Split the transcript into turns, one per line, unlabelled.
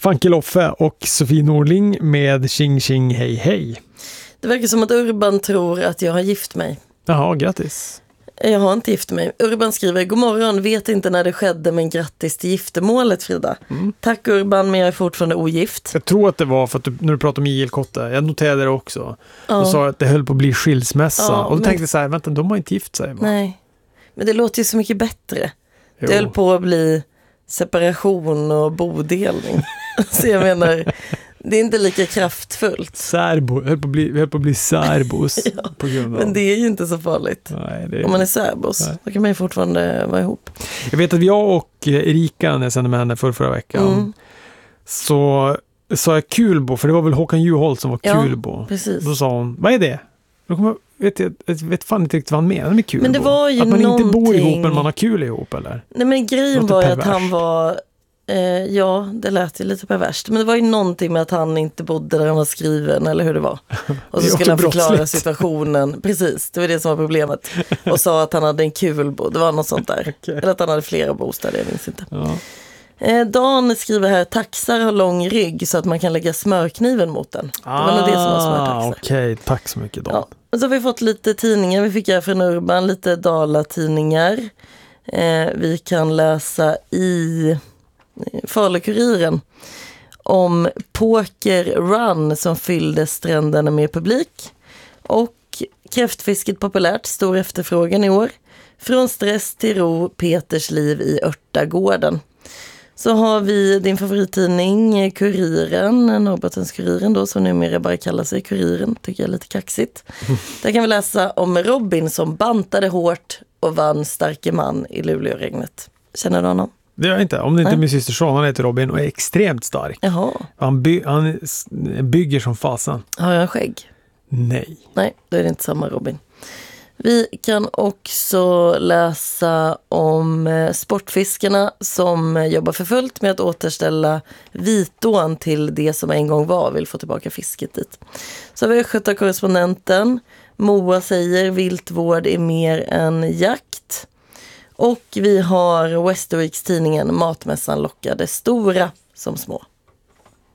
Funky Loffe och Sofie Norling med Tjing Tjing Hej Hej.
Det verkar som att Urban tror att jag har gift mig.
Jaha, grattis.
Jag har inte gift mig. Urban skriver, god morgon, vet inte när det skedde, men grattis till giftermålet, Frida. Tack Urban, men jag är fortfarande ogift.
Jag tror att det var för att när du pratade om J.L. Kotte, jag noterade det också. Du sa att det höll på att bli skilsmässa. Och då tänkte jag så här, vänta, de har inte gift sig. Va?
Nej, men det låter ju så mycket bättre.
Jo.
Det höll på att bli separation och bodelning. Så jag menar, det är inte lika kraftfullt.
Höll på att bli särbos. På grund av.
Men det är ju inte så farligt.
Nej,
om man är särbos, då kan man ju fortfarande vara ihop.
Jag vet att jag och Erika, när jag sände med henne förra veckan, så sa jag Kulbo, för det var väl Håkan Juholt som var Kulbo.
Precis.
Då sa hon, vad är det? Jag vet fan inte riktigt vad han menar med Kulbo.
Men det var ju
att man
någonting...
inte bor ihop men man har kul ihop, eller?
Nej, men grejen var ju att han var... det lät ju lite perverst. Men det var ju någonting med att han inte bodde där han var skriven, eller hur det var. Och så skulle han förklara situationen. Precis, det var det som var problemet. Och sa att han hade en kulbo, det var något sånt där. Okay. Eller att han hade flera bostäder, jag minns inte.
Ja.
Dan skriver här, taxar har lång rygg så att man kan lägga smörkniven mot den. Det var nog det som var smörtaxar.
Okej, tack så mycket Dan.
Ja. Och så har vi fått lite tidningar, vi fick här från Urban, lite Dala-tidningar. Vi kan läsa i Falukuriren om Poker Run som fyllde stränderna med publik, och kräftfisket populärt, stor efterfrågan i år. Från stress till ro, Peters liv i Örtagården. Så har vi din favorittidning Kuriren, Norrbottens-Kuriren då, som numera bara kallar sig Kuriren, tycker jag är lite kaxigt. Där kan vi läsa om Robin som bantade hårt och vann starke man i Luleåregnet. Känner du honom?
Det gör jag inte. Om det inte är min syster Sean, han heter Robin och är extremt stark.
Jaha.
Han bygger som fasen.
Har jag en skägg?
Nej.
Nej, då är det inte samma Robin. Vi kan också läsa om sportfiskarna som jobbar för fullt med att återställa Vitån till det som en gång var, vill få tillbaka fisket dit. Så har vi Östgöta-korrespondenten. Moa säger viltvård är mer än jakt. Och vi har Västerviks tidningen Matmässan lockade stora som små.